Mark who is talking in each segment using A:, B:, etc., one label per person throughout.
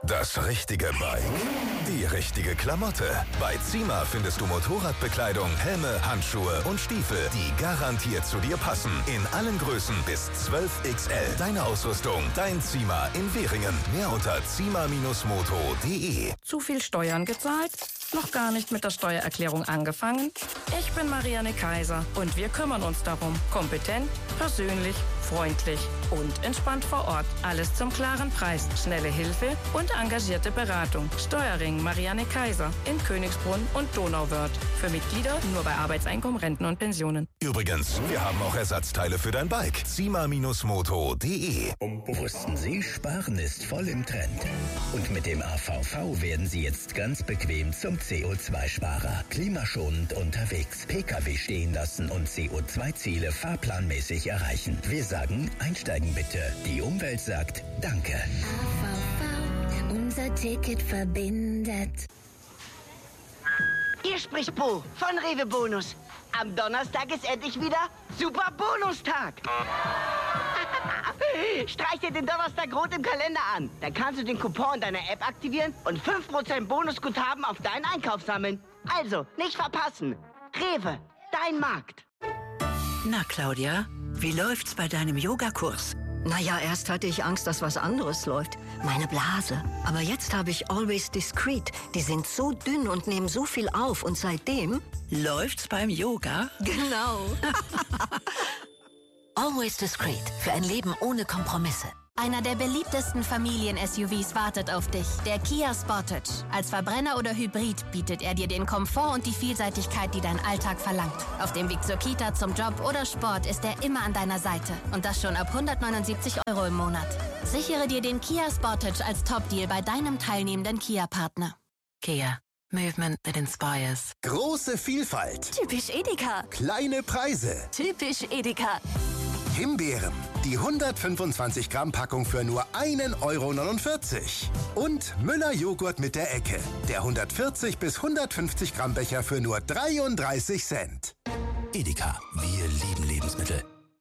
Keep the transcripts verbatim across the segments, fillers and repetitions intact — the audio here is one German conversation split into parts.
A: Das richtige Bike, die richtige Klamotte. Bei Zima findest du Motorradbekleidung, Helme, Handschuhe und Stiefel, die garantiert zu dir passen. In allen Größen bis zwölf X L. Deine Ausrüstung, dein Zima in Währingen. Mehr unter zima Bindestrich moto punkt de.
B: Zu viel Steuern gezahlt? Noch gar nicht mit der Steuererklärung angefangen? Ich bin Marianne Kaiser und wir kümmern uns darum. Kompetent, persönlich, freundlich und entspannt vor Ort. Alles zum klaren Preis, schnelle Hilfe und engagierte Beratung. Steuerring Marianne Kaiser in Königsbrunn und Donauwörth. Für Mitglieder nur bei Arbeitseinkommen, Renten und Pensionen.
A: Übrigens, wir haben auch Ersatzteile für dein Bike. zima Bindestrich moto punkt de.
C: Wussten Sie, Sparen ist voll im Trend. Und mit dem A V V werden Sie jetzt ganz bequem zum C O zwei Sparer. Klimaschonend unterwegs, P K W stehen lassen und C O zwei Ziele fahrplanmäßig erreichen. Wir sagen, einsteigen bitte. Die Umwelt sagt Danke.
D: A V V, unser Ticket verbindet.
E: Hier spricht Bo von Rewe Bonus. Am Donnerstag ist endlich wieder Super Bonustag. Streich dir den Donnerstag rot im Kalender an. Dann kannst du den Coupon in deiner App aktivieren und fünf Prozent Bonusguthaben auf deinen Einkauf sammeln. Also, nicht verpassen. Rewe, dein Markt.
F: Na, Claudia, wie läuft's bei deinem Yogakurs?
G: Naja, erst hatte ich Angst, dass was anderes läuft. Meine Blase. Aber jetzt habe ich Always Discreet. Die sind so dünn und nehmen so viel auf. Und seitdem...
F: Läuft's beim Yoga?
G: Genau.
H: Always Discreet. Für ein Leben ohne Kompromisse.
I: Einer der beliebtesten Familien-S U Vs wartet auf dich. Der Kia Sportage. Als Verbrenner oder Hybrid bietet er dir den Komfort und die Vielseitigkeit, die dein Alltag verlangt. Auf dem Weg zur Kita, zum Job oder Sport ist er immer an deiner Seite. Und das schon ab hundertneunundsiebzig Euro im Monat. Sichere dir den Kia Sportage als Top-Deal bei deinem teilnehmenden Kia-Partner.
H: Kia. Movement that inspires.
J: Große Vielfalt.
I: Typisch Edeka.
J: Kleine Preise.
I: Typisch Edeka.
J: Himbeeren. Die hundertfünfundzwanzig Gramm Packung für nur ein Euro neunundvierzig. Und Müller Joghurt mit der Ecke. Der hundertvierzig bis hundertfünfzig Gramm Becher für nur dreiunddreißig Cent.
C: Edeka, wir lieben Lebensmittel.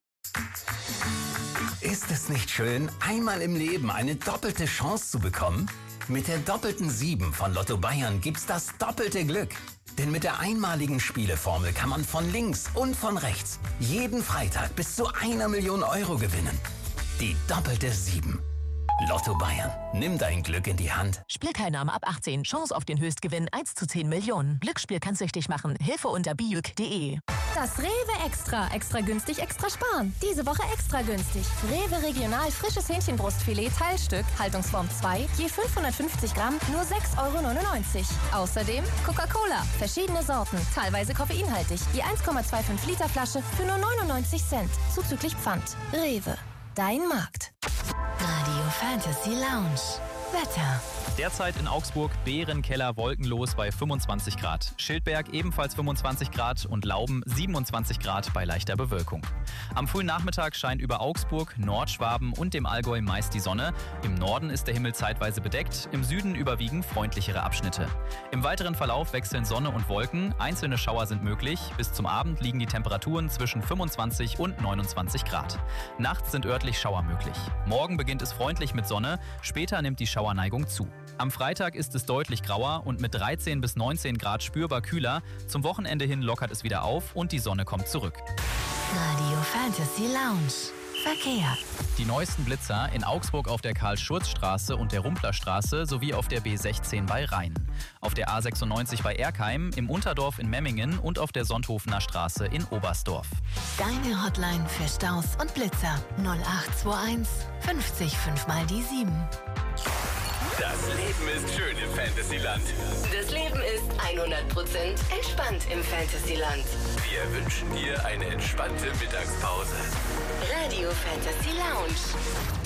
C: Ist es nicht schön, einmal im Leben eine doppelte Chance zu bekommen? Mit der doppelten sieben von Lotto Bayern gibt's das doppelte Glück. Denn mit der einmaligen Spieleformel kann man von links und von rechts jeden Freitag bis zu einer Million Euro gewinnen. Die doppelte sieben. Lotto Bayern. Nimm dein Glück in die Hand.
K: Spielteilnahme ab achtzehn. Chance auf den Höchstgewinn eins zu zehn Millionen. Glücksspiel kann süchtig machen. Hilfe unter bijuk punkt de.
I: Das Rewe Extra. Extra günstig, extra sparen. Diese Woche extra günstig. Rewe Regional frisches Hähnchenbrustfilet Teilstück, Haltungsform zwei, je fünfhundertfünfzig Gramm, nur sechs Euro neunundneunzig. Außerdem Coca-Cola, verschiedene Sorten, teilweise koffeinhaltig, je eins Komma fünfundzwanzig Liter Flasche für nur neunundneunzig Cent, zuzüglich Pfand. Rewe, dein Markt.
H: Radio Fantasy Lounge. Wetter.
L: Derzeit in Augsburg Bärenkeller wolkenlos bei fünfundzwanzig Grad. Schildberg ebenfalls fünfundzwanzig Grad und Lauben siebenundzwanzig Grad bei leichter Bewölkung. Am frühen Nachmittag scheint über Augsburg, Nordschwaben und dem Allgäu meist die Sonne. Im Norden ist der Himmel zeitweise bedeckt, im Süden überwiegen freundlichere Abschnitte. Im weiteren Verlauf wechseln Sonne und Wolken, einzelne Schauer sind möglich. Bis zum Abend liegen die Temperaturen zwischen fünfundzwanzig und neunundzwanzig Grad. Nachts sind örtlich Schauer möglich. Morgen beginnt es freundlich mit Sonne, später nimmt die Schauerneigung zu. Am Freitag ist es deutlich grauer und mit dreizehn bis neunzehn Grad spürbar kühler. Zum Wochenende hin lockert es wieder auf und die Sonne kommt zurück.
H: Radio Fantasy Lounge. Verkehr.
L: Die neuesten Blitzer in Augsburg auf der Karl-Schurz-Straße und der Rumplerstraße sowie auf der B sechzehn bei Rhein. Auf der A sechsundneunzig bei Erkheim, im Unterdorf in Memmingen und auf der Sonthofener Straße in Oberstdorf.
H: Deine Hotline für Staus und Blitzer null acht zwei eins fünfzig fünf mal die sieben.
M: Das Leben ist schön im Fantasyland.
N: Das Leben ist hundert Prozent entspannt im Fantasyland.
M: Wir wünschen dir eine entspannte Mittagspause.
N: Radio Fantasy Lounge.